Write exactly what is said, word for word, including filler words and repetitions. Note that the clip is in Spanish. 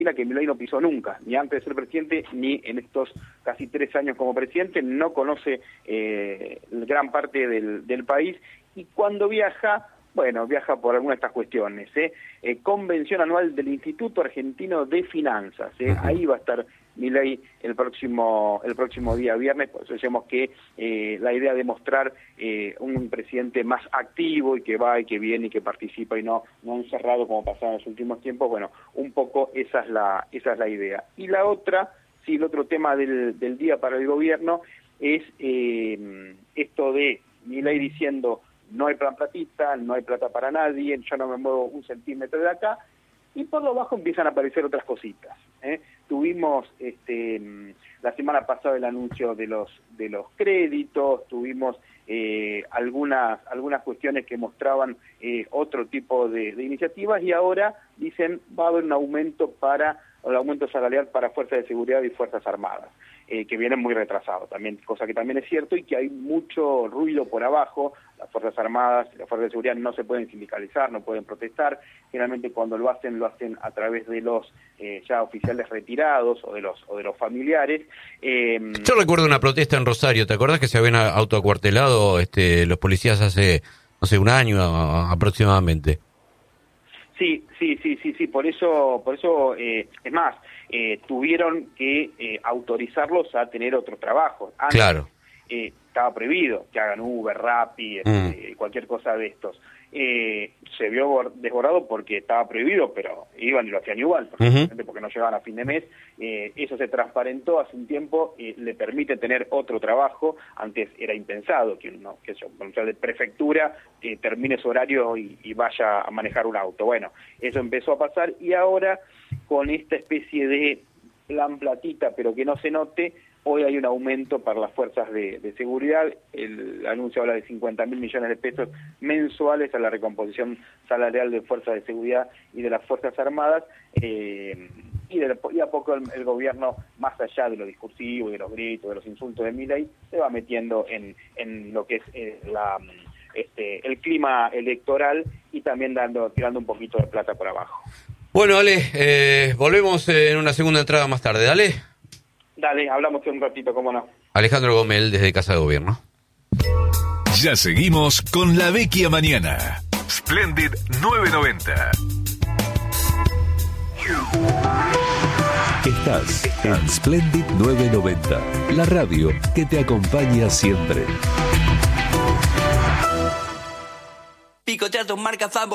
que Milei no pisó nunca, ni antes de ser presidente, ni en estos casi tres años como presidente, no conoce eh, gran parte del, del país, y cuando viaja, bueno, viaja por alguna de estas cuestiones, ¿eh? Eh, convención anual del Instituto Argentino de Finanzas, ¿eh? Uh-huh. Ahí va a estar Milei el próximo el próximo día viernes, por eso decimos que eh, la idea de mostrar eh, un presidente más activo y que va y que viene y que participa y no, no encerrado como pasaba en los últimos tiempos, bueno, un poco esa es la, esa es la idea. Y la otra, sí, el otro tema del, del día para el gobierno es eh, esto de Milei diciendo no hay plan platista, no hay plata para nadie, yo no me muevo un centímetro de acá, y por lo bajo empiezan a aparecer otras cositas, ¿eh? Tuvimos este, la semana pasada el anuncio de los de los créditos, tuvimos eh, algunas algunas cuestiones que mostraban eh, otro tipo de, de iniciativas, y ahora dicen va a haber un aumento para el aumento salarial para Fuerzas de Seguridad y Fuerzas Armadas, eh, que vienen muy retrasados también, cosa que también es cierto, y que hay mucho ruido por abajo. Las Fuerzas Armadas y las Fuerzas de Seguridad no se pueden sindicalizar, no pueden protestar, generalmente cuando lo hacen, lo hacen a través de los eh, ya oficiales retirados o de los o de los familiares. Eh, Yo recuerdo una protesta en Rosario, ¿te acordás que se habían autoacuartelado este, los policías hace, no sé, un año aproximadamente? Sí, sí, sí, sí, sí, por eso, por eso eh, es más, eh, tuvieron que eh, autorizarlos a tener otro trabajo. Antes, claro. Eh, estaba prohibido que hagan Uber, Rappi, este, mm. cualquier cosa de estos. Eh, se vio desbordado porque estaba prohibido, pero iban y lo hacían igual, uh-huh. porque no llegaban a fin de mes. Eh, eso se transparentó hace un tiempo, eh, le permite tener otro trabajo. Antes era impensado que uno, que yo, un de prefectura, eh, termine su horario y, y vaya a manejar un auto. Bueno, eso empezó a pasar, y ahora con esta especie de plan platita, pero que no se note, hoy hay un aumento para las fuerzas de, de seguridad. El anuncio habla de cincuenta mil millones de pesos mensuales a la recomposición salarial de fuerzas de seguridad y de las Fuerzas Armadas, eh, y, de, y a poco el, el gobierno, más allá de lo discursivo, de los gritos, de los insultos de Milei, se va metiendo en, en lo que es eh, la, este, el clima electoral, y también dando tirando un poquito de plata por abajo. Bueno, Ale, eh, volvemos en una segunda entrada más tarde, ¿dale? Dale, hablamos un ratito, cómo no. Alejandro Gomel, desde Casa de Gobierno. Ya seguimos con La Vecchia Mañana. Splendid novecientos noventa. Estás en Splendid novecientos noventa, la radio que te acompaña siempre. Picotea tus marcas favoritas.